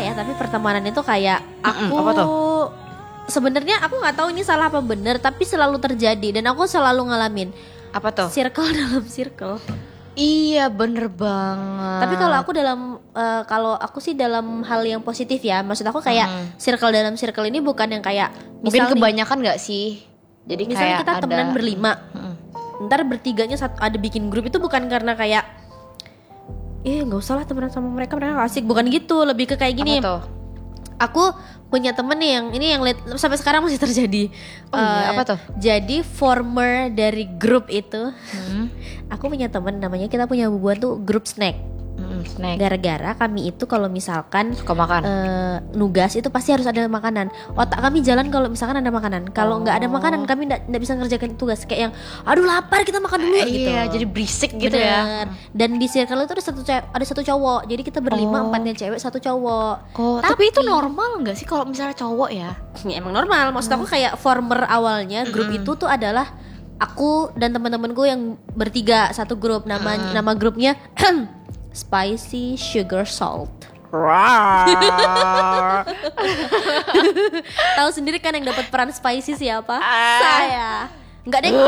ya, tapi pertemanan itu kayak aku apa tuh? sebenarnya aku nggak tahu ini salah apa bener, tapi selalu terjadi dan aku selalu ngalamin Apa tuh? circle dalam circle. Iya bener banget. Tapi kalau aku sih dalam hal yang positif ya, maksud aku kayak circle dalam circle ini bukan yang kayak mungkin misal nih, kebanyakan nggak sih? Jadi misalnya kayak kita ada temenan berlima, ntar bertiganya ada bikin grup itu bukan karena kayak nggak usah lah temenan sama mereka gak asik, bukan gitu, lebih ke kayak gini. Apa tuh? Aku punya temen nih yang ini yang sampai sekarang masih terjadi. Oh iya, apa tuh? Jadi former dari grup itu, aku punya temen namanya, kita punya hubungan tuh grup snack. Snack. Gara-gara kami itu kalau misalkan Suka makan. nugas itu pasti harus ada makanan. Otak kami jalan kalau misalkan ada makanan. Kalau nggak ada makanan kami nggak bisa ngerjakan tugas. Kayak yang aduh lapar kita makan dulu gitu. Iya, jadi berisik gitu ya. Dan di circle itu ada satu cowok. Jadi kita berlima, 4-nya cewek, 1 cowok. Oh, tapi itu normal nggak sih kalau misalnya cowok ya? Ya, emang normal. Maksud aku kayak former awalnya grup itu tuh adalah aku dan teman-temanku yang bertiga satu grup. Nama grupnya Spicy Sugar Salt. Tahu sendiri kan yang dapat peran Spicy siapa? Saya. Enggak deh.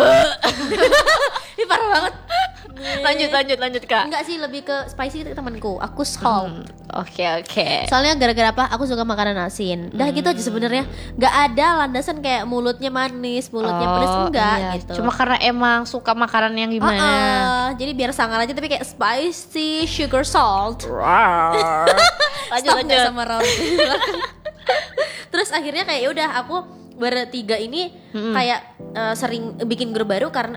Ini parah banget. Lanjut Kak. Enggak sih, lebih ke Spicy itu temanku. Aku Salt. Oke. Soalnya gara-gara apa? Aku suka makanan asin. Dah gitu aja sebenarnya. Enggak ada landasan kayak mulutnya manis, mulutnya pedas, enggak iya. gitu. Cuma karena emang suka makanan yang gimana? Jadi biar sangar aja, tapi kayak Spicy Sugar Salt. Lanjut. Sama Raul. Terus akhirnya kayak udah aku bertiga ini kayak sering bikin grup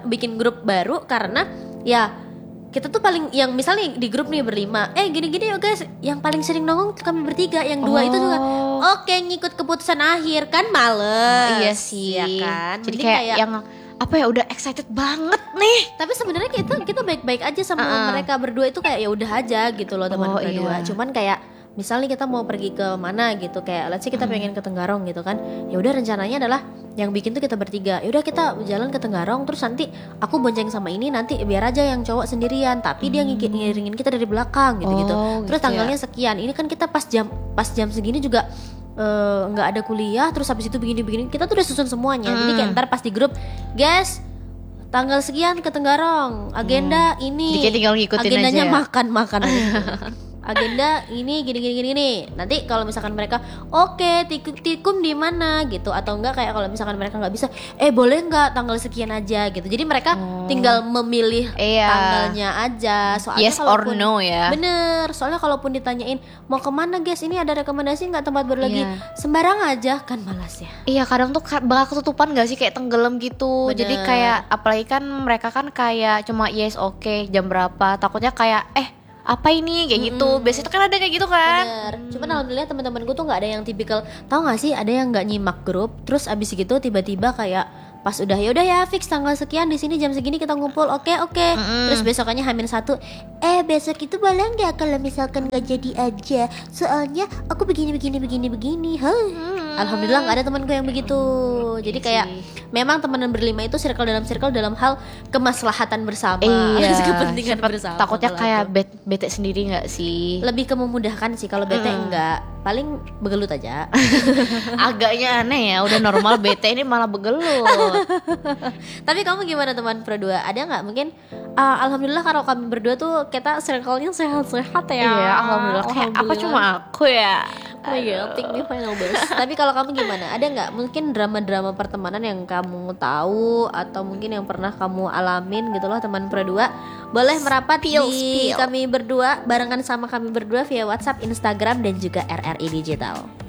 baru karena ya kita tuh paling yang misalnya di grup nih berlima, gini-gini yuk guys, yang paling sering nongol kami bertiga, yang 2 itu juga oke ngikut keputusan akhir kan, males. Iya sih ya kan. Jadi kayak yang apa ya, udah excited banget nih. Tapi sebenarnya kita baik-baik aja sama mereka berdua, itu kayak ya udah aja gitu loh teman berdua. Iya. Cuman kayak misalnya kita mau pergi ke mana gitu, kayak let's say kita pengen ke Tenggarong gitu kan, ya udah rencananya adalah yang bikin tuh kita bertiga, ya udah kita jalan ke Tenggarong, terus nanti aku bonceng sama ini, nanti biar aja yang cowok sendirian, tapi dia ngiringin kita dari belakang gitu. Terus gitu tanggalnya sekian, ini kan kita pas jam segini juga nggak ada kuliah, terus habis itu begini kita tuh udah susun semuanya. Jadi kayak ntar pas di grup, guys tanggal sekian ke Tenggarong, agenda ini, jadi tinggal ngikutin agendanya aja ya? makan agenda ini gini. Nanti kalau misalkan mereka oke, tikum di mana gitu, atau enggak kayak kalau misalkan mereka nggak bisa, boleh nggak tanggal sekian aja gitu. Jadi mereka tinggal memilih tanggalnya aja. Soalnya yes or no ya. Bener. Soalnya kalaupun ditanyain mau kemana guys, ini ada rekomendasi nggak tempat baru lagi, sembarang aja kan, malas ya. Iya, kadang tuh bakal ketutupan gak sih, kayak tenggelam gitu. Bener. Jadi kayak apalagi kan mereka kan kayak cuma yes oke, jam berapa, takutnya kayak apa ini kayak gitu. Biasanya kan ada kayak gitu kan. Bener. Cuman alhamdulillah teman-temanku tuh nggak ada yang tipikal, tahu nggak sih, ada yang nggak nyimak grup, terus abis gitu tiba-tiba kayak pas udah ya fix tanggal sekian di sini jam segini kita ngumpul, oke. Terus besokannya H-1, besok itu boleh nggak kalau misalkan nggak jadi aja, soalnya aku begini. Alhamdulillah nggak ada temanku yang begitu. Jadi kayak memang temenan berlima itu circle dalam hal kemaslahatan bersama. Kepentingan bersama. Takutnya kayak bete sendiri nggak sih? Lebih ke memudahkan sih, kalau bete enggak, paling begelut aja. Agaknya aneh ya, udah normal bete ini malah begelut. Tapi kamu gimana teman berdua? Ada nggak mungkin? Alhamdulillah kalau kami berdua tuh kita circle-nya sehat-sehat ya. Iya, alhamdulillah. Kayak apa cuma aku ya? Oh iya, pick me final boss. Tapi kalau kamu gimana? Ada nggak mungkin drama-drama pertemanan yang kamu tahu atau mungkin yang pernah kamu alamin gitu loh teman berdua? Boleh merapat di kami berdua, barengan sama kami berdua via WhatsApp, Instagram dan juga RRI Digital.